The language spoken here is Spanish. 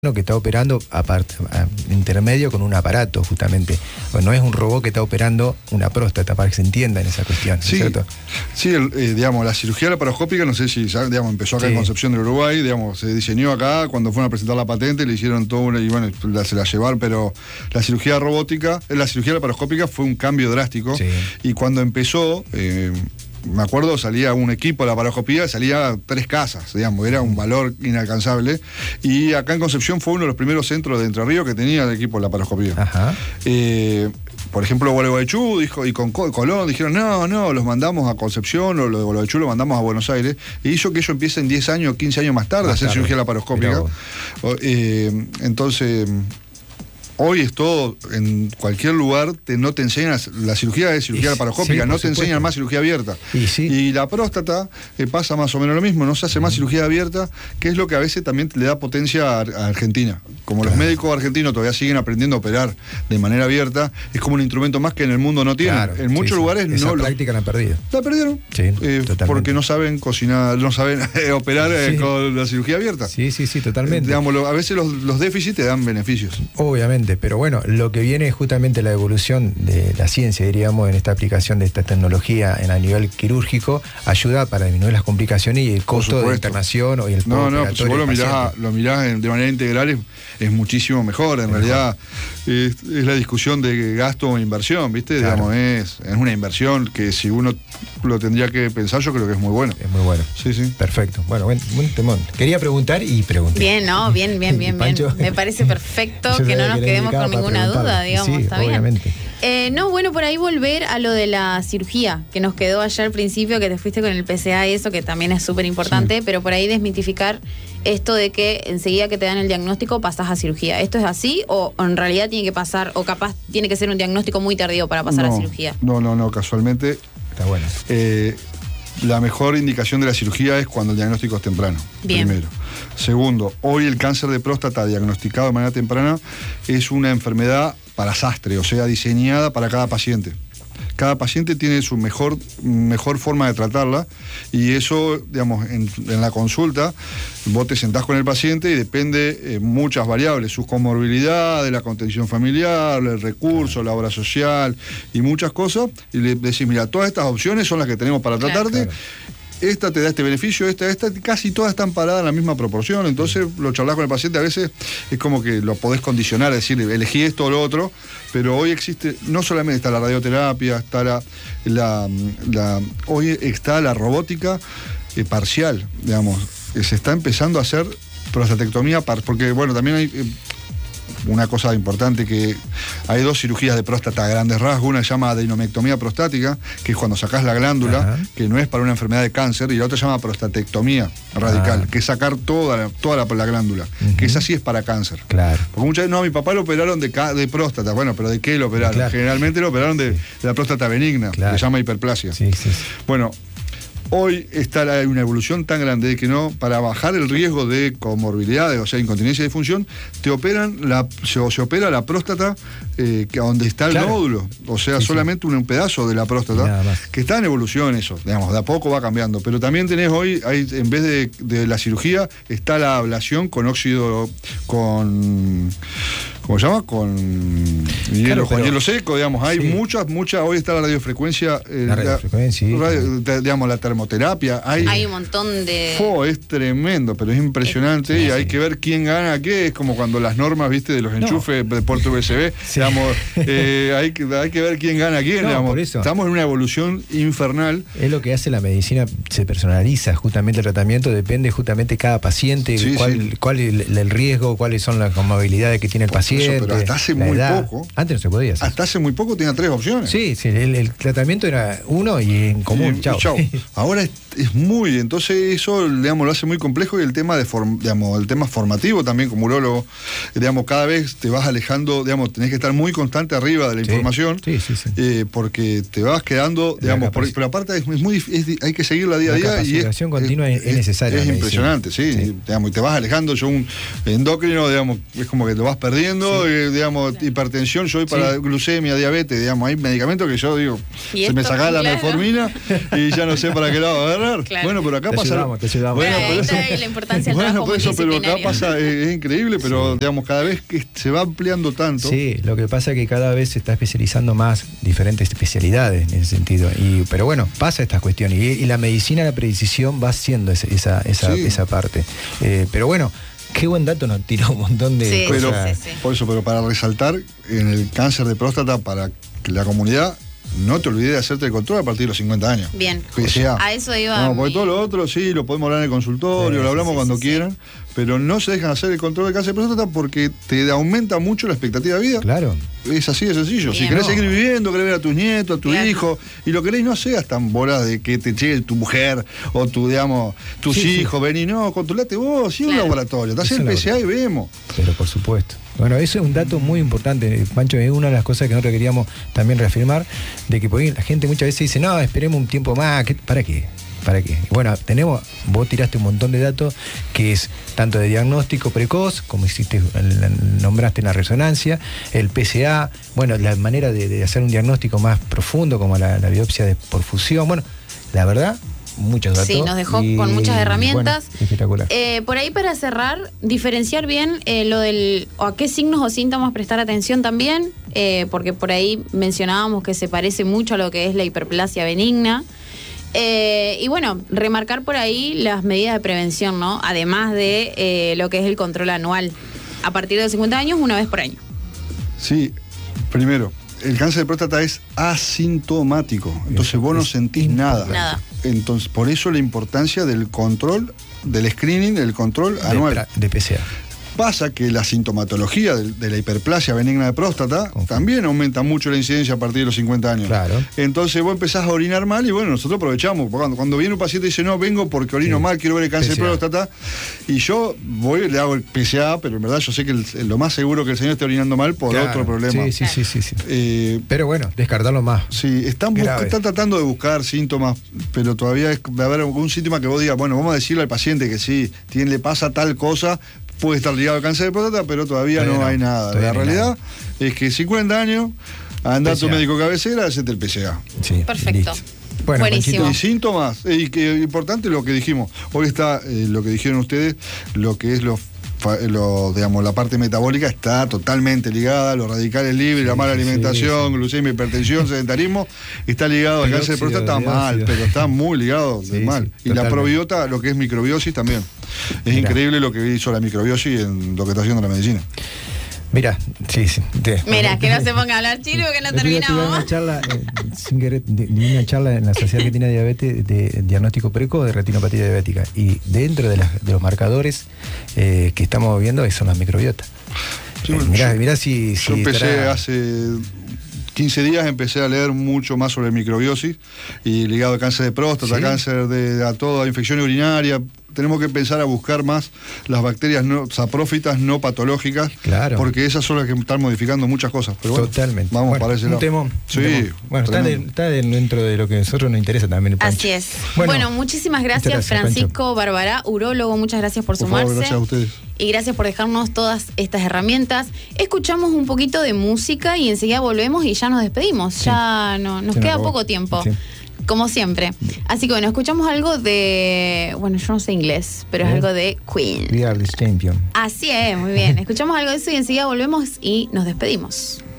que está operando intermedio con un aparato, justamente. Bueno, no es un robot que está operando una próstata, para que se entienda en esa cuestión, ¿no es cierto? Sí, digamos, la cirugía laparoscópica, no sé si, digamos, empezó acá en Concepción del Uruguay, digamos, se diseñó acá, cuando fueron a presentar la patente, le hicieron todo una, y bueno, se la llevaron, pero la cirugía laparoscópica fue un cambio drástico, y cuando empezó, me acuerdo, salía un equipo de la laparoscopía, salía 3 casas, digamos, era un valor inalcanzable. Y acá en Concepción fue uno de los primeros centros de Entre Ríos que tenía el equipo de laparoscopía. Por ejemplo, Gualeguaychú dijo, y con Colón dijeron, no, los mandamos a Concepción, o lo de Gualeguaychú lo mandamos a Buenos Aires, y hizo que ellos empiecen 10 años, 15 años más tarde a hacer cirugía laparoscópica. Entonces, hoy es todo, en cualquier lugar no te enseñan, la cirugía es cirugía laparoscópica, no te enseñan más cirugía abierta. Y la próstata pasa más o menos lo mismo, no se hace más cirugía abierta, que es lo que a veces también le da potencia a Argentina. Como los médicos argentinos todavía siguen aprendiendo a operar de manera abierta, es como un instrumento más que en el mundo no tienen. En muchos lugares esa práctica la han perdido. La perdieron. Porque no saben cocinar, no saben operar con la cirugía abierta. Sí, totalmente. Digamos, a veces los déficits te dan beneficios. Obviamente. Pero bueno, lo que viene es justamente la evolución de la ciencia, diríamos, en esta aplicación de esta tecnología a nivel quirúrgico, ayuda para disminuir las complicaciones y el costo de internación y el si vos lo mirás de manera integral es muchísimo mejor. En realidad es la discusión de gasto o inversión, ¿viste? Digamos, es una inversión que si uno lo tendría que pensar, yo creo que es muy bueno. Es muy bueno. Sí. Perfecto. Bueno, buen temón. Quería preguntar y pregunté. Bien. Me parece perfecto que no nos quedemos con ninguna duda, digamos, está obviamente. Bien. Por ahí volver a lo de la cirugía, que nos quedó allá al principio, que te fuiste con el PCA y eso, que también es súper importante, pero por ahí desmitificar esto de que enseguida que te dan el diagnóstico pasás a cirugía. ¿Esto es así o en realidad tiene que pasar, o capaz tiene que ser un diagnóstico muy tardío para pasar a cirugía? No, casualmente. Está bueno. La mejor indicación de la cirugía es cuando el diagnóstico es temprano. Bien. Primero. Segundo, hoy el cáncer de próstata diagnosticado de manera temprana es una enfermedad para sastre, o sea, diseñada para cada paciente. Cada paciente tiene su mejor forma de tratarla, y eso, digamos, en la consulta vos te sentás con el paciente y depende muchas variables, sus comorbilidades, la contención familiar, el recurso, la obra social y muchas cosas, y le decís, mira, todas estas opciones son las que tenemos para tratarte. Esta te da este beneficio, esta, casi todas están paradas en la misma proporción, entonces lo charlás con el paciente, a veces es como que lo podés condicionar, es decir, elegí esto o lo otro, pero hoy existe, no solamente está la radioterapia, está hoy está la robótica parcial, digamos, se está empezando a hacer prostatectomía, porque bueno, también hay una cosa importante, que hay 2 cirugías de próstata a grandes rasgos. Una se llama adenomectomía prostática, que es cuando sacás la glándula, que no es para una enfermedad de cáncer, y la otra se llama prostatectomía radical, que es sacar toda la glándula, que esa sí es para cáncer. Claro. Porque muchas veces, a mi papá lo operaron de próstata. Bueno, pero ¿de qué lo operaron? Claro. Generalmente lo operaron de la próstata benigna, que se llama hiperplasia. Bueno, hoy hay una evolución tan grande de que para bajar el riesgo de comorbilidades, o sea, incontinencia y disfunción, se opera la próstata donde está el nódulo, o sea, solamente un pedazo de la próstata, que está en evolución eso, digamos, de a poco va cambiando, pero también tenés hoy, en vez de la cirugía, está la ablación con óxido, ¿cómo se llama? Con hielo seco, digamos, hay muchas, hoy está la radiofrecuencia, digamos, la termoterapia, hay un montón de... Es tremendo, pero es impresionante, y hay que ver quién gana qué, es como cuando las normas, viste, de los enchufes de puerto USB, digamos, hay que ver quién gana quién, digamos, estamos en una evolución infernal. Es lo que hace la medicina, se personaliza justamente el tratamiento, depende justamente cada paciente, cuál es el riesgo, cuáles son las comorbilidades que tiene el paciente. Pero hasta hace muy poco. Antes no se podía hacer. Hasta hace muy poco tenía 3 opciones. Sí, el tratamiento era uno y en común. Chau. Ahora es muy, entonces eso, digamos, lo hace muy complejo, y el tema el tema formativo también como urólogo, digamos, cada vez te vas alejando, digamos, tenés que estar muy constante arriba de la información, porque te vas quedando, digamos, pero aparte es muy difícil, hay que seguirla día a día, y la capacitación continua es necesaria. Es impresionante, digamos, y te vas alejando. Yo un endocrino, digamos, es como que lo vas perdiendo, digamos, hipertensión, yo voy para glucemia, diabetes, digamos, hay medicamentos que yo digo, se me sacaba la metformina y ya no sé para qué lado, a ver, agarrar. Claro. Bueno, pero acá Te pasa. ayudamos, te ayudamos. Bueno, Ahí por está eso, la importancia del bueno, trabajo por eso, pero acá multidisciplinario. pasa, es increíble, pero digamos, cada vez que se va ampliando tanto. Sí, lo que pasa es que cada vez se está especializando más diferentes especialidades en ese sentido. Pero bueno, pasa estas cuestiones. Y la medicina, la precisión va haciendo esa parte. Pero bueno, qué buen dato nos tiró un montón de cosas. Sí. Por eso, pero para resaltar, en el cáncer de próstata, para que la comunidad no te olvides de hacerte el control a partir de los 50 años. Bien. PSA. A eso iba. No, porque todo lo otro sí, lo podemos hablar en el consultorio, Sí, lo hablamos sí, cuando sí. quieran, pero no se dejan hacer el control de cáncer de próstata porque te aumenta mucho la expectativa de vida. Claro. Es así de sencillo. Bien. Si querés No. seguir viviendo, querés ver a tus nietos, a tu Bien. hijo, y lo querés, no seas tan bola de que te llegue tu mujer o tus Sí, hijos, ven y no, controlate vos, sí, un Claro. laboratorio, te haces Es el un PSA y vemos. Pero por supuesto. Bueno, eso es un dato muy importante, Pancho, es una de las cosas que nosotros queríamos también reafirmar, de que por ahí la gente muchas veces dice, no, esperemos un tiempo más, ¿para qué? ¿Para qué? Bueno, vos tiraste un montón de datos que es tanto de diagnóstico precoz, como nombraste en la resonancia, el PSA, bueno, la manera de hacer un diagnóstico más profundo, como la biopsia por fusión, bueno, la verdad, muchos datos. Sí, nos dejó con muchas herramientas. Bueno, espectacular. Por ahí para cerrar, diferenciar bien o a qué signos o síntomas prestar atención también, porque por ahí mencionábamos que se parece mucho a lo que es la hiperplasia benigna. Y bueno, remarcar por ahí las medidas de prevención, ¿no? Además de lo que es el control anual. A partir de los 50 años, una vez por año. Sí, primero, el cáncer de próstata es asintomático, entonces vos no sentís nada. Nada. Entonces, por eso la importancia del control, del screening, del control anual. De PSA. Pasa que la sintomatología de la hiperplasia benigna de próstata también aumenta mucho la incidencia a partir de los 50 años. Claro. Entonces vos empezás a orinar mal y bueno, nosotros aprovechamos. Cuando viene un paciente y dice, no, vengo porque orino mal, quiero ver el cáncer de PSA. próstata, y yo voy, le hago el PSA, pero en verdad yo sé que lo más seguro que el señor esté orinando mal por Claro. otro problema. Sí. Pero bueno, descartarlo más. Sí, están tratando de buscar síntomas, pero todavía va a haber algún síntoma que vos digas, bueno, vamos a decirle al paciente que sí, le pasa tal cosa, puede estar ligado al cáncer de próstata, pero todavía no hay nada. La realidad es que 50 años, anda a tu médico cabecera, hacete el PSA. Sí, perfecto. Listo. Bueno, Buenísimo. Y síntomas, y que importante lo que dijimos. Hoy está lo que dijeron ustedes, lo que es digamos, la parte metabólica está totalmente ligada, los radicales libres, la mala alimentación, glucemia, hipertensión, sedentarismo, está ligado al cáncer de próstata mal, pero está muy ligado de mal. Y la probiota, lo que es microbiosis también. Es increíble lo que hizo la microbiosis en lo que está haciendo la medicina. Mira, sí. Mira, que no se ponga a hablar chino porque no terminamos. Una charla, sin querer, una charla en la Sociedad Argentina de Diabetes de diagnóstico precoz de retinopatía diabética. Y dentro de los marcadores que estamos viendo son las microbiotas. Sí, mirá si yo empecé hace 15 días, empecé a leer mucho más sobre microbiosis y ligado a cáncer de próstata, cáncer a toda infección urinaria. Tenemos que empezar a buscar más las bacterias saprófitas no patológicas, porque esas son las que están modificando muchas cosas. Pero bueno, totalmente. Vamos para ese lado. Un temón. Sí. Bueno, está dentro de lo que a nosotros nos interesa también. Pancho. Así es. Bueno, muchísimas gracias, Francisco Barbará, urólogo. Muchas gracias por sumarse. Favor, gracias a ustedes. Y gracias por dejarnos todas estas herramientas. Escuchamos un poquito de música y enseguida volvemos y ya nos despedimos. Sí. Ya nos queda poco tiempo. Sí. Como siempre. Así que bueno, escuchamos algo de... Bueno, yo no sé inglés, pero es algo de Queen. We are the champion. Así es, muy bien. Escuchamos algo de eso y enseguida volvemos y nos despedimos.